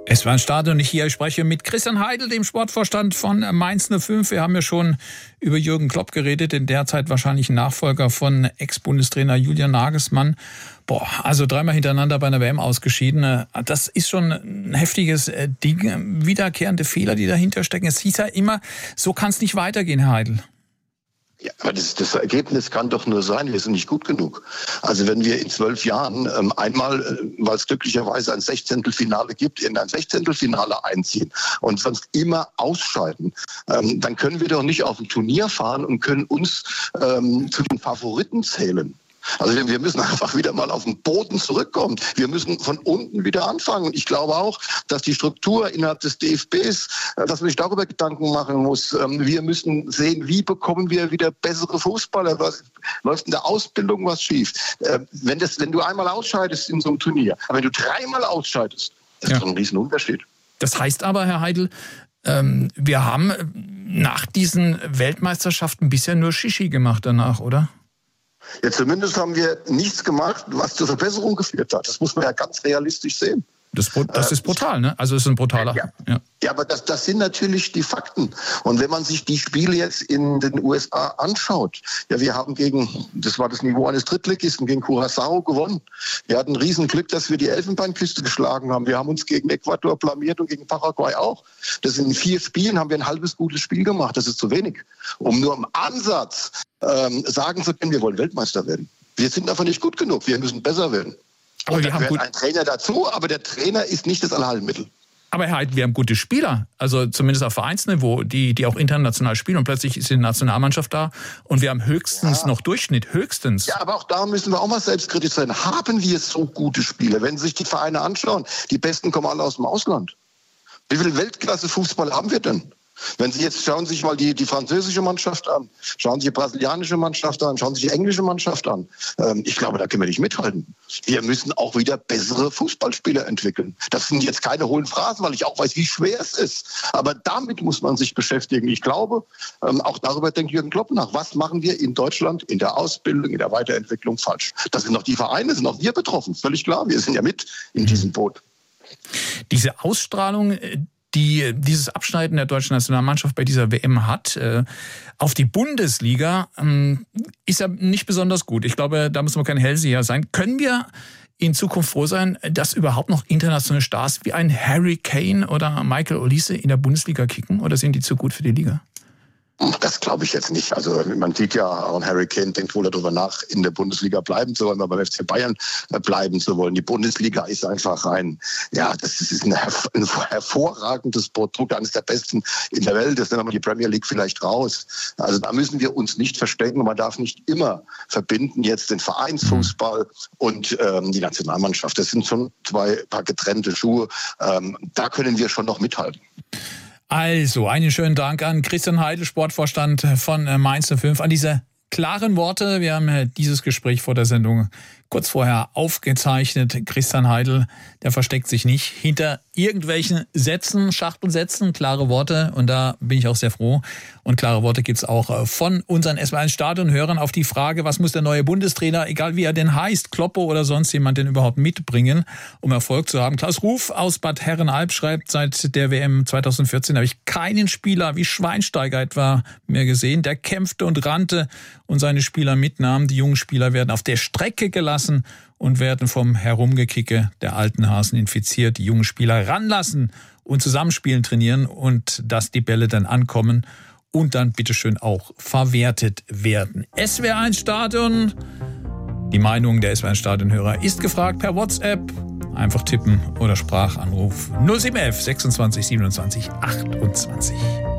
Es war ein Stadion, nicht hier. Ich spreche mit Christian Heidel, dem Sportvorstand von Mainz 05. Wir haben ja schon über Jürgen Klopp geredet, den derzeit wahrscheinlich Nachfolger von Ex-Bundestrainer Julian Nagelsmann. Also 3-mal hintereinander bei einer WM ausgeschieden. Das ist schon ein heftiges Ding. Wiederkehrende Fehler, die dahinter stecken. Es hieß ja immer, so kann es nicht weitergehen, Herr Heidel. Ja, aber das Ergebnis kann doch nur sein, wir sind nicht gut genug. Also wenn wir in 12 Jahren einmal, weil es glücklicherweise ein Sechzehntelfinale gibt, in ein Sechzehntelfinale einziehen und sonst immer ausscheiden, dann können wir doch nicht auf ein Turnier fahren und können uns zu den Favoriten zählen. Also wir müssen einfach wieder mal auf den Boden zurückkommen. Wir müssen von unten wieder anfangen. Und ich glaube auch, dass die Struktur innerhalb des DFBs, dass man sich darüber Gedanken machen muss. Wir müssen sehen, wie bekommen wir wieder bessere Fußballer? Was läuft in der Ausbildung was schief? Wenn du einmal ausscheidest in so einem Turnier, aber wenn du 3-mal ausscheidest, das ist doch ein Riesenunterschied. Das heißt aber, Herr Heidel, wir haben nach diesen Weltmeisterschaften bisher nur Shishi gemacht danach, oder? Ja, zumindest haben wir nichts gemacht, was zur Verbesserung geführt hat. Das muss man ja ganz realistisch sehen. Das ist brutal, ne? Also es ist ein brutaler. Ja, aber das sind natürlich die Fakten. Und wenn man sich die Spiele jetzt in den USA anschaut, ja, wir haben das war das Niveau eines Drittligisten, gegen Curaçao gewonnen. Wir hatten riesen Glück, dass wir die Elfenbeinküste geschlagen haben. Wir haben uns gegen Ecuador blamiert und gegen Paraguay auch. Das in 4 Spielen haben wir ein halbes gutes Spiel gemacht. Das ist zu wenig, um nur im Ansatz sagen zu können, wir wollen Weltmeister werden. Wir sind einfach nicht gut genug. Wir müssen besser werden. Und dann gehört ein Trainer dazu, aber der Trainer ist nicht das Allheilmittel. Aber Herr Heidel, wir haben gute Spieler, also zumindest auf Vereinsniveau, die auch international spielen. Und plötzlich ist die Nationalmannschaft da und wir haben höchstens noch Durchschnitt, höchstens. Ja, aber auch da müssen wir auch mal selbstkritisch sein. Haben wir so gute Spieler? Wenn Sie sich die Vereine anschauen, die Besten kommen alle aus dem Ausland. Wie viel Weltklasse-Fußball haben wir denn? Wenn Sie jetzt schauen Sie sich mal die französische Mannschaft an, schauen Sie die brasilianische Mannschaft an, schauen Sie die englische Mannschaft an. Ich glaube, da können wir nicht mithalten. Wir müssen auch wieder bessere Fußballspieler entwickeln. Das sind jetzt keine hohlen Phrasen, weil ich auch weiß, wie schwer es ist. Aber damit muss man sich beschäftigen. Ich glaube, auch darüber denkt Jürgen Klopp nach. Was machen wir in Deutschland in der Ausbildung, in der Weiterentwicklung falsch? Das sind auch die Vereine, sind auch wir betroffen. Völlig klar, wir sind ja mit in diesem Boot. Diese Ausstrahlung, die dieses Abschneiden der deutschen Nationalmannschaft bei dieser WM hat, auf die Bundesliga, ist ja nicht besonders gut. Ich glaube, da müssen wir kein Hellseher sein. Können wir in Zukunft froh sein, dass überhaupt noch internationale Stars wie ein Harry Kane oder Michael Olise in der Bundesliga kicken? Oder sind die zu gut für die Liga? Das glaube ich jetzt nicht. Also man sieht ja, auch Harry Kane denkt wohl darüber nach, in der Bundesliga bleiben zu wollen, aber beim FC Bayern bleiben zu wollen. Die Bundesliga ist einfach das ist ein hervorragendes Produkt, eines der besten in der Welt. Das nehmen wir die Premier League vielleicht raus. Also da müssen wir uns nicht verstecken. Man darf nicht immer verbinden jetzt den Vereinsfußball und die Nationalmannschaft. Das sind schon zwei Paar getrennte Schuhe. Da können wir schon noch mithalten. Also, einen schönen Dank an Christian Heidel, Sportvorstand von Mainz 05, an diese klaren Worte. Wir haben dieses Gespräch vor der Sendung kurz vorher aufgezeichnet. Christian Heidel, der versteckt sich nicht hinter irgendwelchen Sätzen, Schachtelsätzen, klare Worte. Und da bin ich auch sehr froh. Und klare Worte gibt's auch von unseren SWR1-Stadionhörern auf die Frage, was muss der neue Bundestrainer, egal wie er denn heißt, Kloppo oder sonst jemand, denn überhaupt mitbringen, um Erfolg zu haben. Klaus Ruf aus Bad Herrenalb schreibt, seit der WM 2014 habe ich keinen Spieler wie Schweinsteiger etwa mehr gesehen. Der kämpfte und rannte und seine Spieler mitnahm. Die jungen Spieler werden auf der Strecke gelassen und werden vom Herumgekicke der alten Hasen infiziert. Die jungen Spieler ranlassen und zusammenspielen trainieren und dass die Bälle dann ankommen und dann bitteschön auch verwertet werden. SWR1 Stadion, die Meinung der SWR1-Stadionhörer ist gefragt per WhatsApp. Einfach tippen oder Sprachanruf 0711 26 27 28.